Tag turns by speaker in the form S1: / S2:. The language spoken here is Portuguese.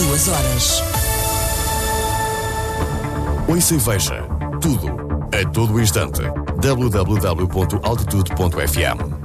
S1: 2 horas.
S2: Ouça e veja tudo, a todo instante. www.altitude.fm